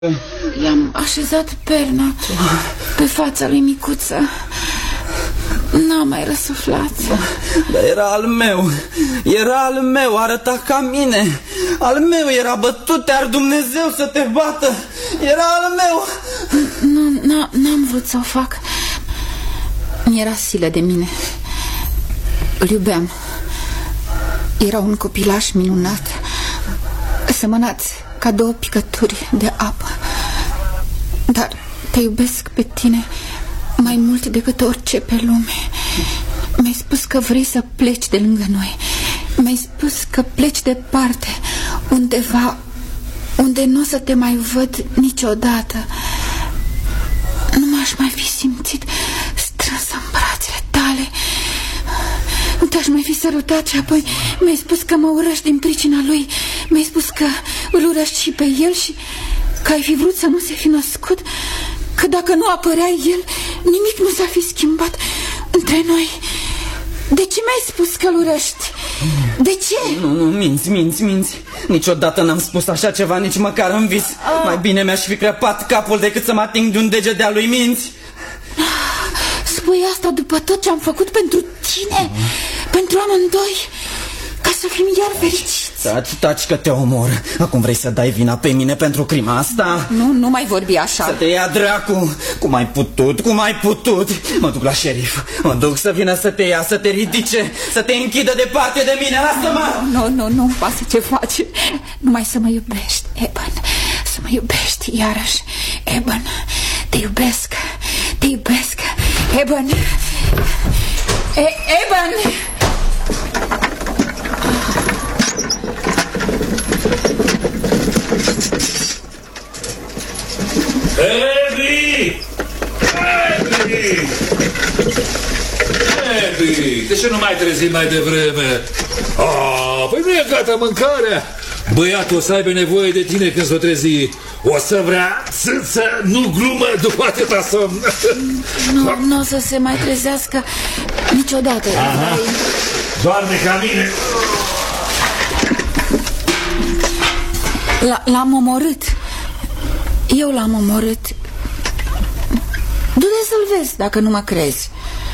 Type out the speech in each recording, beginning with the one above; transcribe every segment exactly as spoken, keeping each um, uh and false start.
I-am așezat perna pe fața lui Micuță. N-a mai răsuflat. Dar era al meu. Era al meu, arăta ca mine. Al meu era bătut, ar Dumnezeu să te bată. Era al meu. Nu, n-am vrut să o fac. Mi-era silă de mine. Îl iubeam. Era un copilaș minunat, semănați ca două picături de apă. Dar te iubesc pe tine mai mult decât orice pe lume. Mi-ai spus că vrei să pleci de lângă noi. Mi-ai spus că pleci departe, undeva unde nu o să te mai văd niciodată. Nu m-aș mai fi simțit strânsă în brațele tale. Nu te-aș mai fi sărutat și apoi mi-ai spus că mă urăști din pricina lui. Mi-ai spus că îl urăști și pe el și că ai fi vrut să nu se fi născut, că dacă nu apărea el, nimic nu s-ar fi schimbat între noi. De ce mi-ai spus că îl urăști? De ce? Nu, nu, minți, minți, minți. Niciodată n-am spus așa ceva, nici măcar în vis. ah. Mai bine mi-aș fi crăpat capul decât să mă ating de un deget de-a lui, minți. Spui asta după tot ce am făcut pentru tine, mm. pentru amândoi, ca să fim iar fericiți. Taci, taci că te omor. Acum vrei să dai vina pe mine pentru crima asta? Nu, nu mai vorbi așa. Să te ia dracu. Cum ai putut, cum ai putut? Mă duc la șerif. Mă duc să vină să te ia, să te ridice, să te închidă departe de mine. Lasă-mă! Nu, nu, nu, nu pasă ce faci. Numai să mă iubești, Eban. Să mă iubești iarăși, Eban. Te iubesc, te iubesc, Eban. E Eban! Ebi! Ebi! Ebi! De ce nu mai trezi mai devreme? Ah, păi nu e gata mâncarea. Băiatul o să aibă nevoie de tine când s-o trezi. O să vrea să nu glumă după atâta somn. Nu, nu o să se mai trezească niciodată. Aha. Doarme ca mine. L-am omorât. Eu l-am omorât. Du-te să-l vezi dacă nu mă crezi.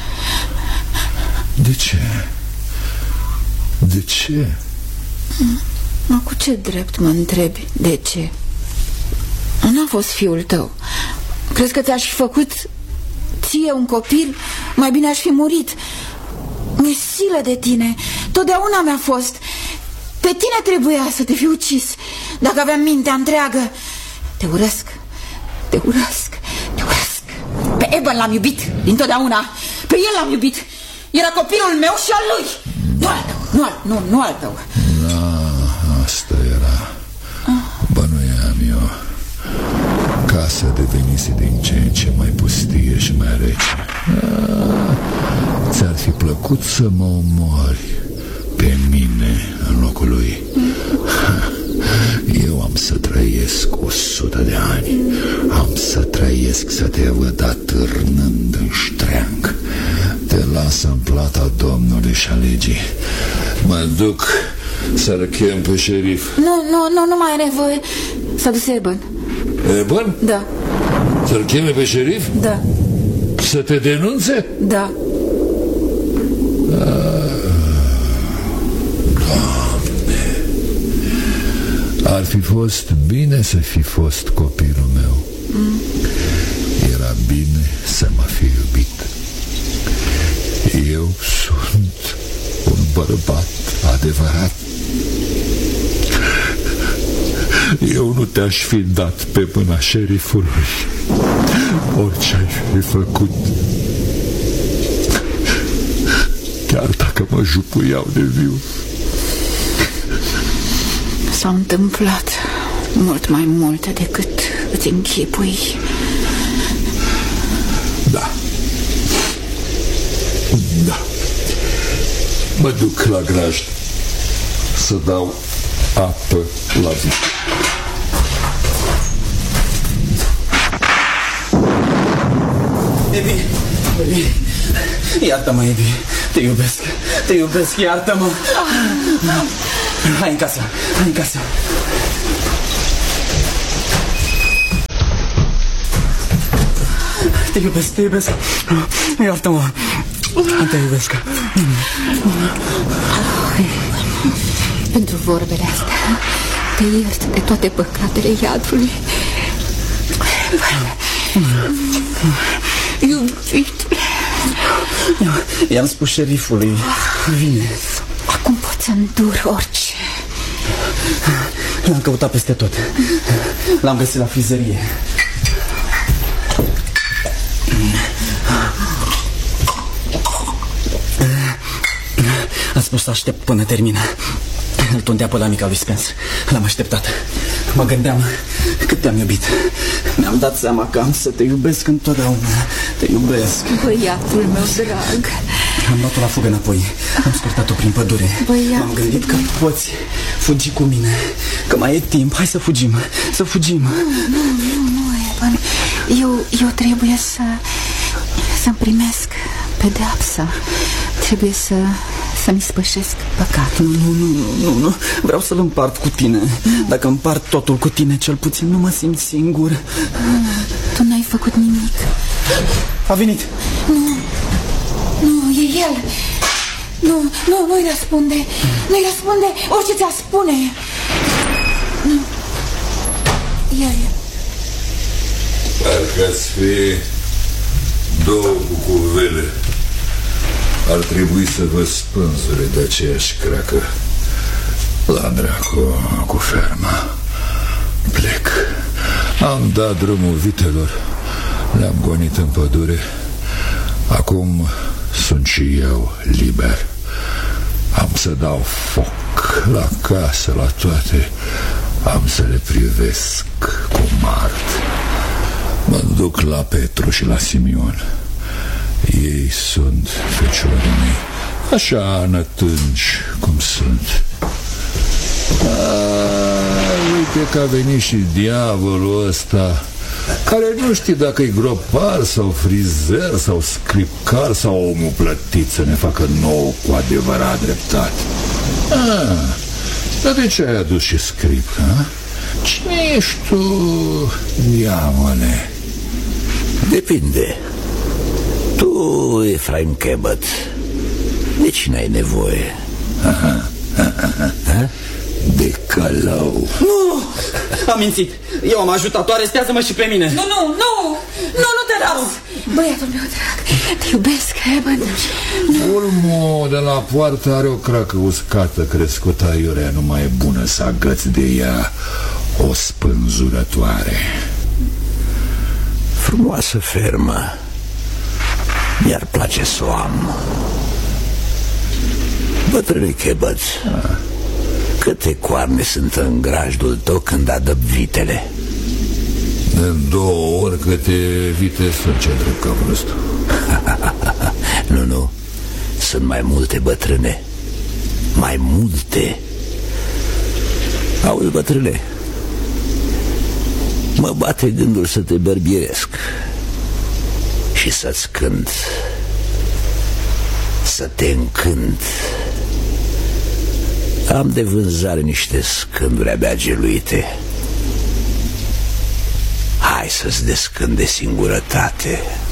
De ce? De ce? Mă, cu ce drept mă întrebi de ce? N-a fost fiul tău. Crezi că ți-aș fi făcut ție un copil? Mai bine aș fi murit. Mi-e silă de tine. Totdeauna mi-a fost. Pe tine trebuia să te fi ucis. Dacă aveam mintea întreagă. Te urăsc, te urăsc, te urăsc. Pe Eban l-am iubit dintotdeauna. Pe el l-am iubit. Era copilul meu și al lui. Nu al tău, nu al, nu, nu al tău. Da, asta era. ah. Bănuiam eu. Casa devenise din ce în ce mai pustie și mai rece. ah. Ți-ar fi plăcut să mă omori pe mine în locul lui. mm. Eu am să trăiesc o sută de ani. Am să trăiesc să te văd atârnând în ștreang. Te las în plata Domnului și a legii. Mă duc să-l chem pe șerif. Nu, nu, nu, nu mai are nevoie. S-a dus Eban. Eban? Da. Să-l cheme pe șerif? Da. Să te denunțe? Da. Ar fi fost bine să fi fost copilul meu. mm. Era bine să mă fi iubit. Eu sunt un bărbat adevărat. Eu nu te-aș fi dat pe mâna șerifului, orice ai fi făcut, chiar dacă mă jupuiau de viu. S-au întâmplat mult mai multe decât îți închipui. Da. Da. Mă duc la grajd să dau apă la zi. Ebi, Ebi, iartă-mă, Ebi. Te iubesc, te iubesc, iartă-mă. Hai în casă, hai în casă. Te iubesc, te iubesc. Iartă-mă. Te iubesc. Pentru vorbele astea te iert de toate păcatele iadului. Iubitule, I-am spus șerifului. Vine. acum pot să îndur orice. L-am căutat peste tot. L-am găsit la frizerie. A spus să aștept până termină. Îl tundea pe la mica lui Spence. L-am așteptat. Mă gândeam cât te-am iubit. Mi-am dat seama că am să te iubesc întotdeauna. Te iubesc. Băiatul meu drag. Am luat-o la fugă înapoi. Am scurtat-o prin pădure. Băiat. M-am gândit că poți fugi cu mine, că mai e timp. Hai să fugim, să fugim. Nu, nu, nu, nu, Evan. Eu, eu trebuie să Să-mi primesc pedeapsa. Trebuie să Să-mi spășesc păcatul. Nu, nu, nu, nu, nu. Vreau să-l împart cu tine. Dacă împart totul cu tine, cel puțin nu mă simt singur. Nu, tu n-ai făcut nimic. A venit. Nu, nu, e el. Nu, nu, nu-i răspunde. Nu-i răspunde, orice ți-a spune. Nu, el e. Parcă-ți fi două bucuvele. Ar trebui să vă spânzure de aceeași cracă. La dracu cu ferma. Plec. Am dat drumul vitelor. Le-am gonit în pădure. Acum sunt și eu liber. Am să dau foc la casă, la toate. Am să le privesc cu mart. Mă duc la Petru și la Simion. Ei sunt feciorii mei, așa nătânci cum sunt. A, uite că a venit și diavolul ăsta, care nu știe dacă e gropar sau frizer sau scripcar sau omul plătit să ne facă nouă cu adevărat dreptate. A, dar de ce ai adus și scrip, ha? Cine ești tu, diavole? Depinde. Tu, Efraim Cabot, de cine ai nevoie? Aha, aha, aha. De călău. Nu, am mințit. Eu am ajutat-o, arestează-mă și pe mine. Nu, nu, nu, nu, nu te las. Băiatul meu drag, te iubesc, Evan. Ulmul de la poartă are o cracă uscată, crescută aiurea, nu mai e bună să agăți de ea o spânzurătoare. Frumoasă fermă. Mi-ar place să o am. Bătrâne Cabot, câte coarne sunt în grajdul tău când adăp vitele? În două ori câte vite sunt, ce drept că vrăsc. Nu, nu, sunt mai multe, bătrâne. Mai multe. Auzi, bătrâne, mă bate gândul să te bărbieresc și să-ți cânt, să te încânt. Am de vânzare niște scânduri abia geluite. Hai să-ți descânt de singurătate.